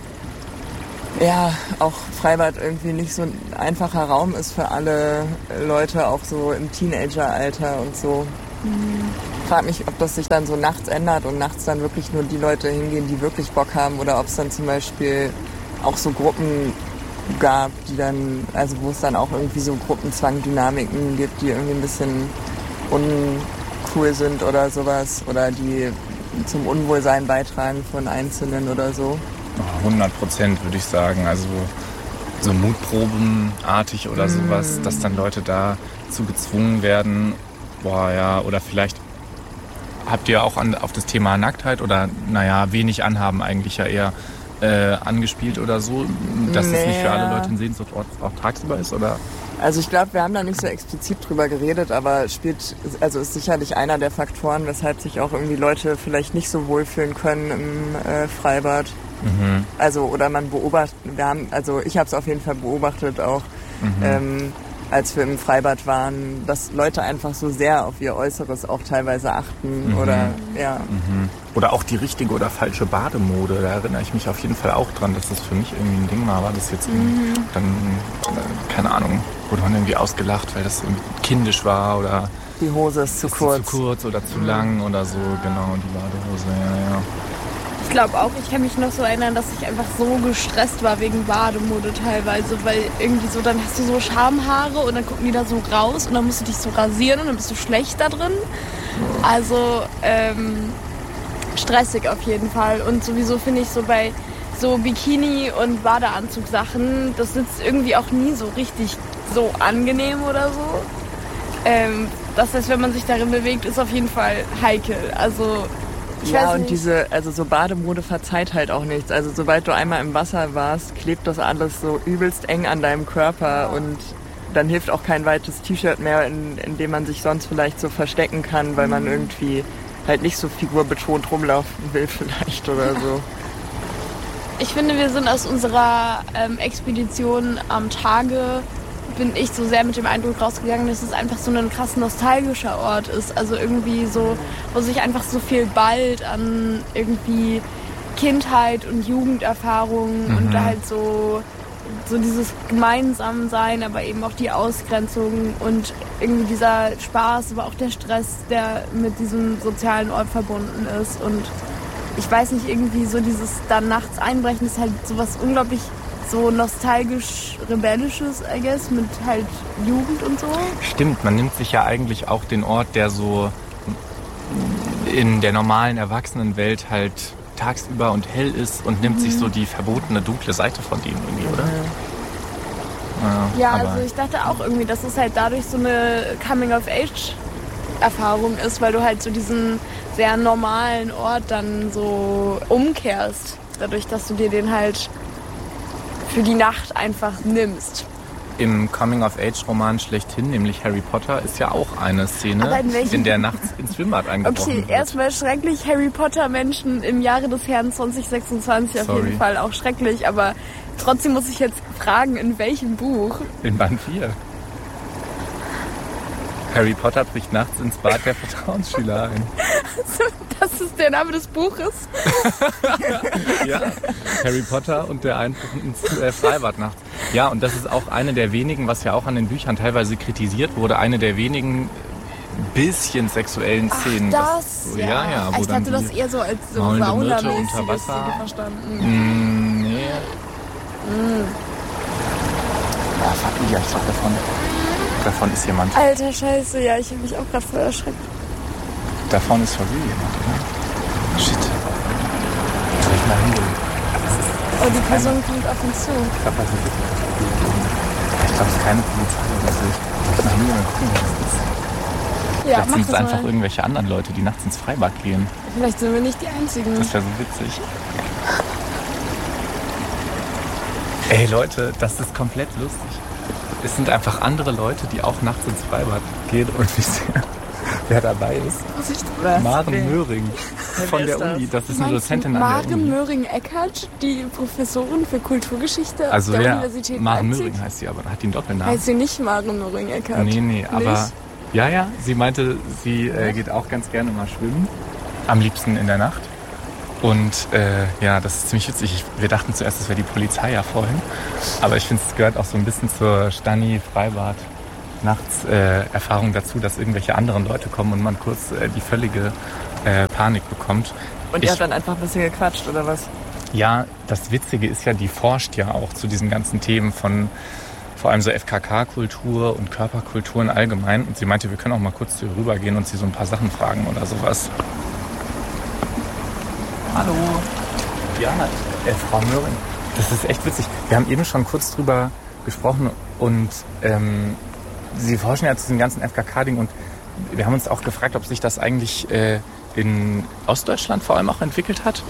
auch Freibad irgendwie nicht so ein einfacher Raum ist für alle Leute, auch so im Teenageralter und so. Ich frage mich, ob das sich dann so nachts ändert und nachts dann wirklich nur die Leute hingehen, die wirklich Bock haben, oder ob es dann zum Beispiel auch so Gruppen gab, die dann, also wo es dann auch irgendwie so Gruppenzwang-Dynamiken gibt, die irgendwie ein bisschen uncool sind oder sowas, oder die zum Unwohlsein beitragen von Einzelnen oder so. 100% würde ich sagen. Also so Mutprobenartig oder sowas, dass dann Leute dazu gezwungen werden. Oder vielleicht habt ihr auch auf das Thema Nacktheit oder wenig anhaben eigentlich ja eher angespielt oder so, dass es nicht für alle Leute ein Sehnsuchtsort auch tagsüber ist, oder? Also ich glaube, wir haben da nicht so explizit drüber geredet, aber ist sicherlich einer der Faktoren, weshalb sich auch irgendwie Leute vielleicht nicht so wohlfühlen können im Freibad. Mhm. Also, oder man beobachtet, ich habe es auf jeden Fall beobachtet auch, als wir im Freibad waren, dass Leute einfach so sehr auf ihr Äußeres auch teilweise achten oder Oder auch die richtige oder falsche Bademode, da erinnere ich mich auf jeden Fall auch dran, dass das für mich irgendwie ein Ding war das jetzt dann, keine Ahnung, wurde man irgendwie ausgelacht, weil das irgendwie kindisch war oder die Hose ist zu kurz oder zu lang oder so, genau, die Badehose, ja. Ich glaube auch, ich kann mich noch so erinnern, dass ich einfach so gestresst war wegen Bademode teilweise, weil irgendwie so, dann hast du so Schamhaare und dann gucken die da so raus und dann musst du dich so rasieren und dann bist du schlecht da drin. Also stressig auf jeden Fall. Und sowieso finde ich so bei so Bikini- und Badeanzugsachen, das sitzt irgendwie auch nie so richtig so angenehm oder so. Das heißt, wenn man sich darin bewegt, ist auf jeden Fall heikel. Also so Bademode verzeiht halt auch nichts. Also sobald du einmal im Wasser warst, klebt das alles so übelst eng an deinem Körper und dann hilft auch kein weites T-Shirt mehr, in dem man sich sonst vielleicht so verstecken kann, weil man irgendwie halt nicht so figurbetont rumlaufen will vielleicht oder so. Ich finde, wir sind aus unserer Expedition am Tage, bin ich so sehr mit dem Eindruck rausgegangen, dass es einfach so ein krass nostalgischer Ort ist. Also irgendwie so, wo sich einfach so viel ballt an irgendwie Kindheit und Jugenderfahrungen und da halt so dieses Gemeinsamsein, aber eben auch die Ausgrenzung und irgendwie dieser Spaß, aber auch der Stress, der mit diesem sozialen Ort verbunden ist. Und ich weiß nicht, irgendwie so dieses dann nachts einbrechen ist halt sowas unglaublich so nostalgisch-rebellisches, I guess, mit halt Jugend und so. Stimmt, man nimmt sich ja eigentlich auch den Ort, der so in der normalen Erwachsenenwelt halt tagsüber und hell ist und nimmt sich so die verbotene dunkle Seite von dem irgendwie, oder? Ja, also ich dachte auch irgendwie, dass es halt dadurch so eine Coming-of-Age-Erfahrung ist, weil du halt so diesen sehr normalen Ort dann so umkehrst, dadurch, dass du dir den halt für die Nacht einfach nimmst. Im Coming-of-Age-Roman schlechthin, nämlich Harry Potter, ist ja auch eine Szene, in der nachts ins Schwimmbad eingebrochen wird. Okay, erstmal schrecklich, Harry Potter-Menschen im Jahre des Herrn 2026 auf jeden Fall auch schrecklich, aber trotzdem muss ich jetzt fragen, in welchem Buch? In Band 4. Harry Potter bricht nachts ins Bad der Vertrauensschüler ein. Das ist der Name des Buches? Ja, Harry Potter und der Einbruch ins Freibad nachts. Ja, und das ist auch eine der wenigen, was ja auch an den Büchern teilweise kritisiert wurde, eine der wenigen bisschen sexuellen Szenen. Ja. Ich hatte das eher so als so Sauna-mäßige Szene verstanden. Nee. Ja, fuck, ich sag davon ist jemand. Alter Scheiße, ja, ich habe mich auch gerade voll erschreckt. Davon ist jemand, oder? Shit. Soll ich mal hingehen? Oh, die Person kommt auf uns zu. Ich glaube, es ist keine Polizei oder so. Ich mal hingehen und gucken, wer das ist. Ja, vielleicht sind es einfach irgendwelche anderen Leute, die nachts ins Freibad gehen. Vielleicht sind wir nicht die Einzigen. Das wäre so witzig. Ey Leute, das ist komplett lustig. Es sind einfach andere Leute, die auch nachts ins Freibad gehen und wir wer dabei ist? Maren Möhring von der Uni. Das ist eine Dozentin an der Uni. Maren Möhring-Eckert, die Professorin für Kulturgeschichte also der wer? Universität Maren Leipzig. Möhring heißt sie, aber hat die einen Doppelnamen. Heißt sie nicht Maren Möhring-Eckert? Nee, aber ja, sie meinte, sie geht auch ganz gerne mal schwimmen. Am liebsten in der Nacht. Und das ist ziemlich witzig. Wir dachten zuerst, das wäre die Polizei ja vorhin. Aber ich finde, es gehört auch so ein bisschen zur Stani-Freibad-Nachts-Erfahrung dazu, dass irgendwelche anderen Leute kommen und man kurz die völlige Panik bekommt. Und ihr habt dann einfach ein bisschen gequatscht, oder was? Ja, das Witzige ist ja, die forscht ja auch zu diesen ganzen Themen von vor allem so FKK-Kultur und Körperkulturen allgemein. Und sie meinte, wir können auch mal kurz zu ihr rübergehen und sie so ein paar Sachen fragen oder sowas. Hallo. Ja, Frau Möhring. Das ist echt witzig. Wir haben eben schon kurz drüber gesprochen und Sie forschen ja zu diesem ganzen FKK-Ding und wir haben uns auch gefragt, ob sich das eigentlich in Ostdeutschland vor allem auch entwickelt hat.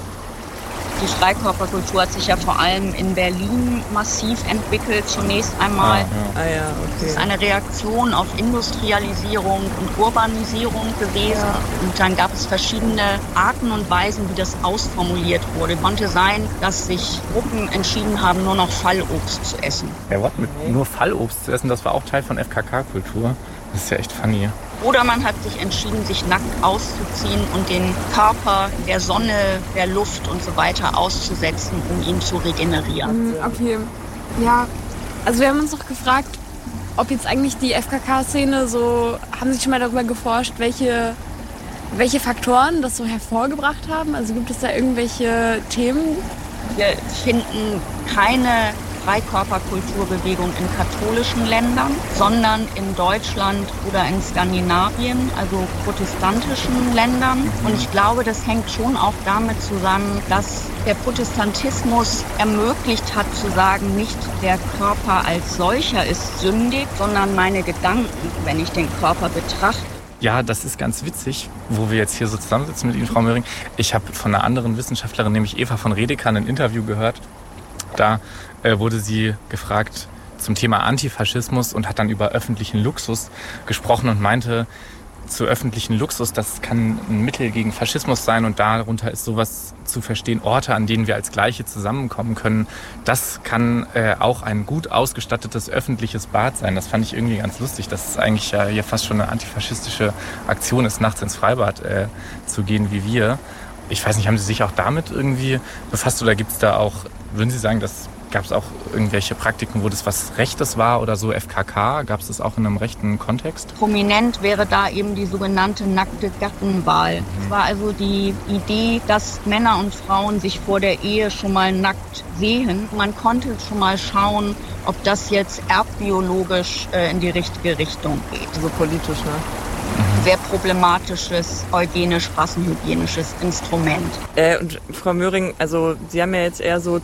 Die Freikörperkultur hat sich ja vor allem in Berlin massiv entwickelt, zunächst einmal. Das ist eine Reaktion auf Industrialisierung und Urbanisierung gewesen. Und dann gab es verschiedene Arten und Weisen, wie das ausformuliert wurde. Konnte sein, dass sich Gruppen entschieden haben, nur noch Fallobst zu essen. Ja, mit nur Fallobst zu essen, das war auch Teil von FKK-Kultur. Das ist ja echt funny. Oder man hat sich entschieden, sich nackt auszuziehen und den Körper der Sonne, der Luft und so weiter auszusetzen, um ihn zu regenerieren. Okay, ja. Also wir haben uns noch gefragt, ob jetzt eigentlich die FKK-Szene so, haben Sie schon mal darüber geforscht, welche Faktoren das so hervorgebracht haben? Also gibt es da irgendwelche Themen? Wir finden keine Freikörperkulturbewegung in katholischen Ländern, sondern in Deutschland oder in Skandinavien, also protestantischen Ländern. Und ich glaube, das hängt schon auch damit zusammen, dass der Protestantismus ermöglicht hat zu sagen, nicht der Körper als solcher ist sündig, sondern meine Gedanken, wenn ich den Körper betrachte. Ja, das ist ganz witzig, wo wir jetzt hier so zusammensitzen mit Ihnen, Frau Möhring. Ich habe von einer anderen Wissenschaftlerin, nämlich Eva von Redeker, ein Interview gehört. Da wurde sie gefragt zum Thema Antifaschismus und hat dann über öffentlichen Luxus gesprochen und meinte, zu öffentlichen Luxus, das kann ein Mittel gegen Faschismus sein und darunter ist sowas zu verstehen, Orte, an denen wir als Gleiche zusammenkommen können. Das kann auch ein gut ausgestattetes öffentliches Bad sein. Das fand ich irgendwie ganz lustig, dass es eigentlich ja hier fast schon eine antifaschistische Aktion ist, nachts ins Freibad zu gehen wie wir. Ich weiß nicht, haben Sie sich auch damit irgendwie befasst oder gibt es da auch, würden Sie sagen, gab es auch irgendwelche Praktiken, wo das was Rechtes war oder so FKK? Gab es das auch in einem rechten Kontext? Prominent wäre da eben die sogenannte nackte Gattenwahl. Es war also die Idee, dass Männer und Frauen sich vor der Ehe schon mal nackt sehen. Man konnte schon mal schauen, ob das jetzt erbbiologisch in die richtige Richtung geht. So politisch, ne? Sehr problematisches, eughenisch-rassenhygienisches Instrument. Und Frau Möhring, also Sie haben ja jetzt eher so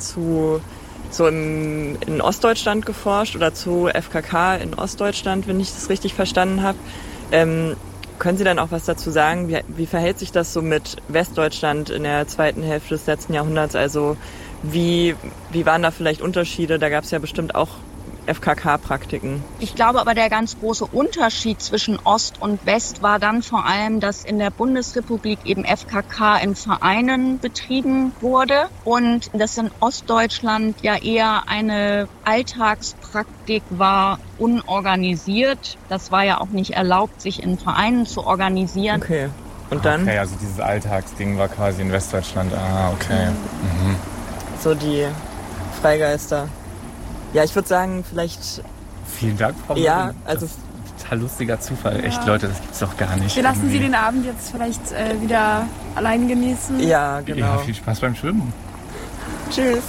in Ostdeutschland geforscht oder zu FKK in Ostdeutschland, wenn ich das richtig verstanden habe. Können Sie dann auch was dazu sagen? Wie verhält sich das so mit Westdeutschland in der zweiten Hälfte des letzten Jahrhunderts? Also wie waren da vielleicht Unterschiede? Da gab es ja bestimmt auch FKK-Praktiken. Ich glaube aber, der ganz große Unterschied zwischen Ost und West war dann vor allem, dass in der Bundesrepublik eben FKK in Vereinen betrieben wurde und das in Ostdeutschland ja eher eine Alltagspraktik war, unorganisiert. Das war ja auch nicht erlaubt, sich in Vereinen zu organisieren. Okay, und dann? Okay, also dieses Alltagsding war quasi in Westdeutschland. Ah, okay. Mhm. So die Freigeister. Ja, ich würde sagen, vielleicht... Vielen Dank, Frau Möhring. Ja, also... Total lustiger Zufall. Echt, Leute, das gibt's doch gar nicht. Wir lassen irgendwie. Sie den Abend jetzt vielleicht wieder allein genießen. Ja, genau. Ja, viel Spaß beim Schwimmen. Tschüss.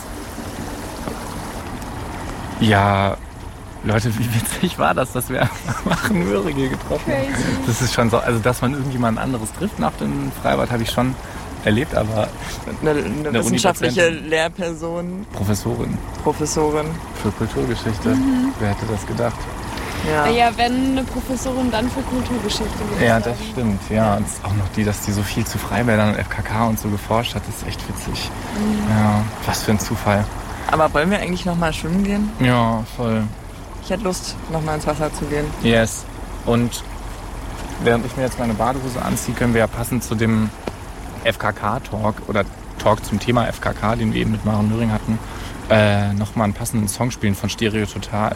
Ja, Leute, wie witzig war das, dass wir Maren Möhring hier getroffen haben. Das ist schon so, also dass man irgendjemand anderes trifft nach dem Freibad, habe ich schon erlebt, aber eine wissenschaftliche Lehrperson. Professorin. Für Kulturgeschichte. Wer hätte das gedacht? Ja, wenn eine Professorin, dann für Kulturgeschichte. Ja, das stimmt. Ja, und auch noch dass die so viel zu Freibädern und FKK und so geforscht hat, ist echt witzig. Ja, was für ein Zufall. Aber wollen wir eigentlich nochmal schwimmen gehen? Ja, voll. Ich hätte Lust, nochmal ins Wasser zu gehen. Yes. Und während ich mir jetzt meine Badehose anziehe, können wir ja passend zu dem FKK-Talk oder Talk zum Thema FKK, den wir eben mit Maren Möhring hatten, nochmal einen passenden Song spielen von Stereo Total.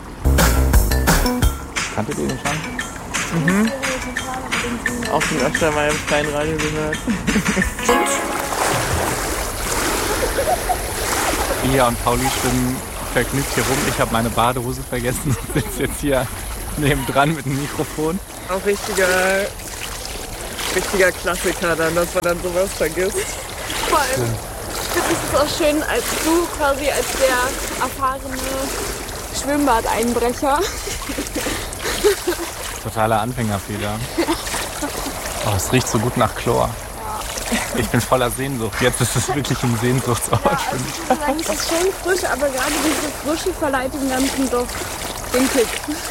Kanntet ihr den schon? Mhm. Auch schon öfter mal im freien Radio gehört. Ia und Pauli schwimmen vergnügt hier rum. Ich habe meine Badehose vergessen und sitze jetzt hier nebendran mit dem Mikrofon. Auch richtiger Klassiker dann, dass man dann sowas vergisst. Vor allem finde ich es auch schön, als du quasi als der erfahrene Schwimmbadeinbrecher. Totaler Anfängerfehler. Oh, es riecht so gut nach Chlor. Ich bin voller Sehnsucht. Jetzt ist es wirklich ein Sehnsuchtsort. Ja, also ich muss sagen, es ist schön frisch, aber gerade diese Frische verleiht dem Ganzen doch den Kick.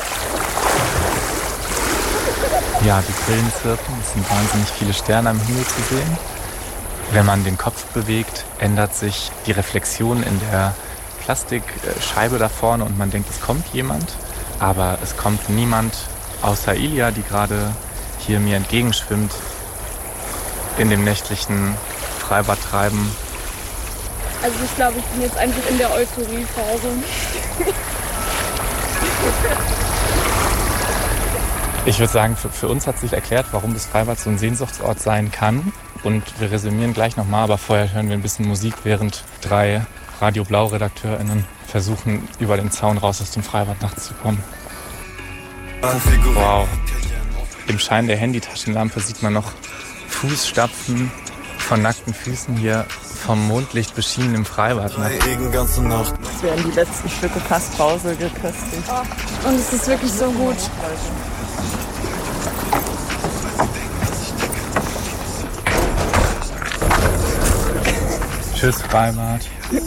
Ja, die Grillen zirpen. Es sind wahnsinnig viele Sterne am Himmel zu sehen. Wenn man den Kopf bewegt, ändert sich die Reflexion in der Plastikscheibe da vorne und man denkt, es kommt jemand. Aber es kommt niemand außer Ilia, die gerade hier mir entgegenschwimmt in dem nächtlichen Freibadtreiben. Also ich glaube, ich bin jetzt einfach in der Euphorie-Phase. Ich würde sagen, für uns hat sich erklärt, warum das Freibad so ein Sehnsuchtsort sein kann. Und wir resümieren gleich nochmal, aber vorher hören wir ein bisschen Musik, während 3 Radio Blau-RedakteurInnen versuchen, über den Zaun raus aus dem Freibad nachts zu kommen. Wow. Im Schein der Handytaschenlampe sieht man noch Fußstapfen von nackten Füßen hier vom Mondlicht beschienen im Freibad. Ne? Es werden die letzten Stücke Fassbrause geköstigt. Oh, und es ist wirklich so gut. Tschüss, Freibad.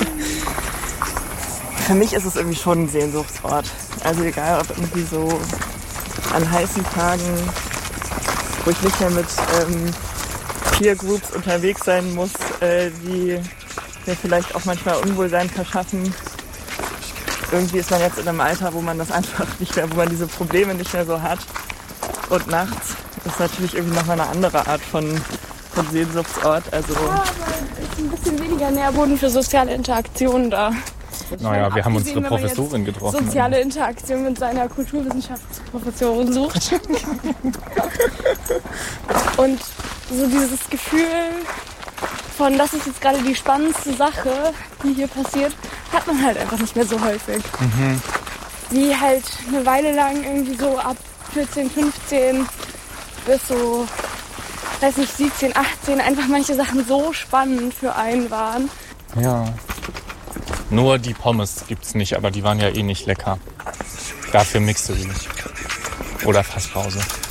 Für mich ist es irgendwie schon ein Sehnsuchtsort. Also egal, ob irgendwie so an heißen Tagen, wo ich nicht mehr mit Peer Groups unterwegs sein muss, die mir vielleicht auch manchmal Unwohlsein verschaffen. Irgendwie ist man jetzt in einem Alter, wo man das einfach nicht mehr, wo man diese Probleme nicht mehr so hat. Und nachts ist natürlich irgendwie nochmal eine andere Art von Sehnsuchtsort. Also ja, aber es ist ein bisschen weniger Nährboden für soziale Interaktionen da. Naja, wir haben unsere Professorin getroffen. Soziale Interaktion mit seiner Kulturwissenschaftsprofessorin sucht. Und so dieses Gefühl von, das ist jetzt gerade die spannendste Sache, die hier passiert, hat man halt einfach nicht mehr so häufig. Mhm. Die halt eine Weile lang irgendwie so ab 14, 15 bis so, weiß nicht, 17, 18 einfach manche Sachen so spannend für einen waren. Ja. Nur die Pommes gibt's nicht, aber die waren ja eh nicht lecker. Dafür Mixery. Oder Fasspause.